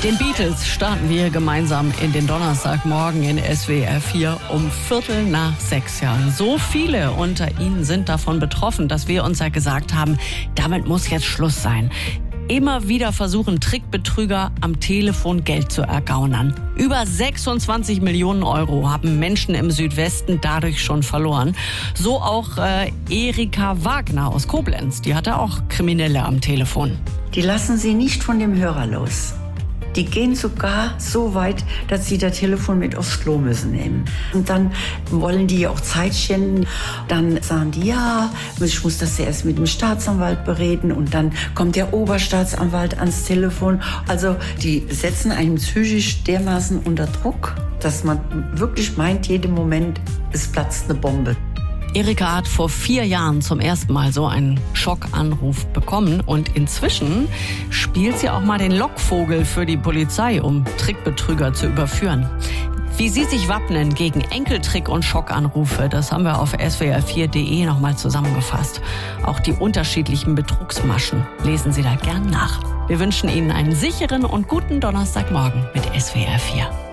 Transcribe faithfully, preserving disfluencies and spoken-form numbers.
Mit den Beatles starten wir gemeinsam in den Donnerstagmorgen in S W R vier um Viertel nach sechs. Ja, so viele unter Ihnen sind davon betroffen, dass wir uns ja gesagt haben, damit muss jetzt Schluss sein. Immer wieder versuchen Trickbetrüger am Telefon Geld zu ergaunern. Über sechsundzwanzig Millionen Euro haben Menschen im Südwesten dadurch schon verloren. So auch äh, Erika Wagner aus Koblenz. Die hatte auch Kriminelle am Telefon. Die lassen sie nicht von dem Hörer los. Die gehen sogar so weit, dass sie das Telefon mit aufs Klo müssen nehmen. Und dann wollen die auch Zeit schinden. Dann sagen die, ja, ich muss das erst mit dem Staatsanwalt bereden. Und dann kommt der Oberstaatsanwalt ans Telefon. Also die setzen einen psychisch dermaßen unter Druck, dass man wirklich meint, jeden Moment, es platzt eine Bombe. Erika hat vor vier Jahren zum ersten Mal so einen Schockanruf bekommen und inzwischen spielt sie auch mal den Lockvogel für die Polizei, um Trickbetrüger zu überführen. Wie Sie sich wappnen gegen Enkeltrick und Schockanrufe, das haben wir auf S W R vier punkt de nochmal zusammengefasst. Auch die unterschiedlichen Betrugsmaschen lesen Sie da gern nach. Wir wünschen Ihnen einen sicheren und guten Donnerstagmorgen mit S W R vier.